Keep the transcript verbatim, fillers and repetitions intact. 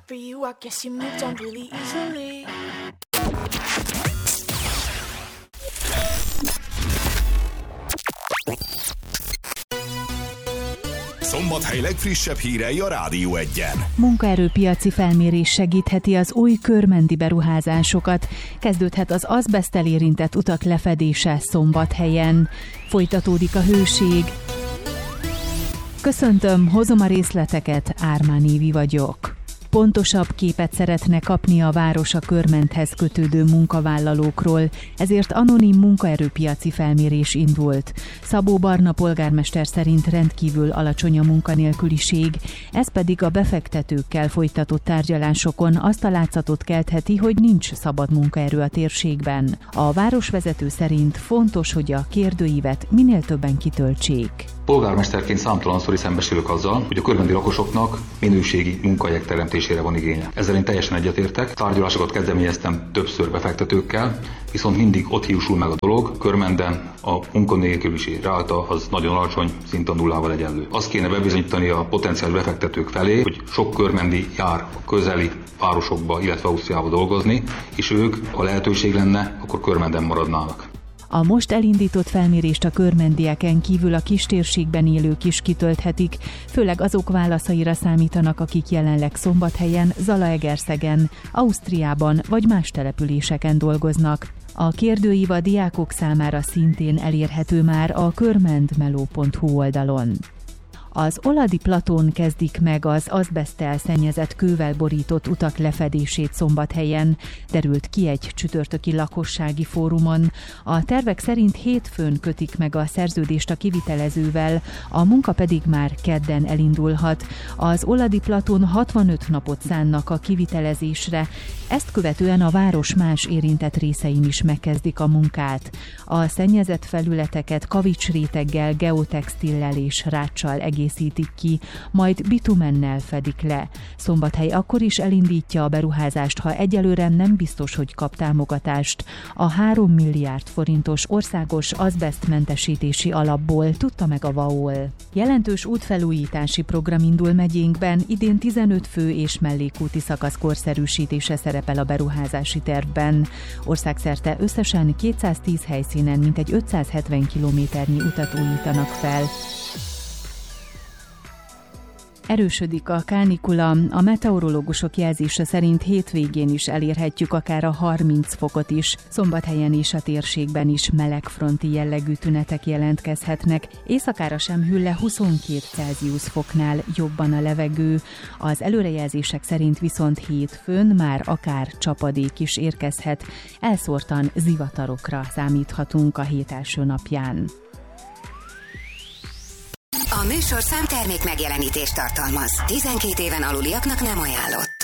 for you, I guess you moved on really easily. Szombathely legfrissebb hírei a Rádió Egyen. Munkaerőpiaci felmérés segítheti az új körmendi beruházásokat. Kezdődhet az azbeszttel érintett utak lefedése Szombathelyen. Folytatódik a hőség. Köszöntöm, hozom a részleteket, Ármán Évi vagyok. Pontosabb képet szeretne kapni a város a Körmenthez kötődő munkavállalókról, ezért anonim munkaerőpiaci felmérés indult. Szabó Barna polgármester szerint rendkívül alacsony a munkanélküliség, ez pedig a befektetőkkel folytatott tárgyalásokon azt a látszatot keltheti, hogy nincs szabad munkaerő a térségben. A városvezető szerint fontos, hogy a kérdőívet minél többen kitöltsék. Polgármesterként számtalanszor is szembesülök azzal, hogy a körmendi lakosoknak minőségi munkahelyek teremtésére van igénye. Ezzel én teljesen egyetértek. Tárgyalásokat kezdeményeztem többször befektetőkkel, viszont mindig ott hiúsul meg a dolog. Körmenden a munkanélküliség ráta az nagyon alacsony, szinte nullával egyenlő. Azt kéne bebizonyítani a potenciális befektetők felé, hogy sok körmendi jár a közeli városokba, illetve Ausztriába dolgozni, és ők, ha lehetőség lenne, akkor Körmenden maradnának. A most elindított felmérést a körmendieken kívül a kistérségben élők is kitölthetik, főleg azok válaszaira számítanak, akik jelenleg Szombathelyen, Zalaegerszegen, Ausztriában vagy más településeken dolgoznak. A kérdőív a diákok számára szintén elérhető már a körmendmeló pont hu oldalon. Az Oladi platón kezdik meg az azbeszttel szennyezett kővel borított utak lefedését Szombathelyen, derült ki egy csütörtöki lakossági fórumon. A tervek szerint hétfőn kötik meg a szerződést a kivitelezővel, a munka pedig már kedden elindulhat. Az Oladi platón hatvanöt napot szánnak a kivitelezésre, ezt követően a város más érintett részein is megkezdik a munkát. A szennyezett felületeket kavicsréteggel, geotextillel és ráccsal egészítik ki, majd bitumennel fedik le. Szombathely akkor is elindítja a beruházást, ha egyelőre nem biztos, hogy kap támogatást. A három milliárd forintos országos azbesztmentesítési alapból, tudta meg a VAOL. Jelentős útfelújítási program indul megyénkben, idén tizenöt fő és mellékúti szakasz korszerűsítése szerepel a beruházási tervben. Országszerte összesen kétszáztíz helyszínen mintegy ötszázhetven kilométernyi utat újítanak fel. Erősödik a kánikula, a meteorológusok jelzése szerint hétvégén is elérhetjük akár a harminc fokot is. Szombathelyen és a térségben is melegfronti jellegű tünetek jelentkezhetnek, éjszakára sem hűl le huszonkét Celsius foknál jobban a levegő. Az előrejelzések szerint viszont hétfőn már akár csapadék is érkezhet, elszórtan zivatarokra számíthatunk a hét első napján. A műsorszám termék megjelenítést tartalmaz. tizenkét éven aluliaknak nem ajánlott.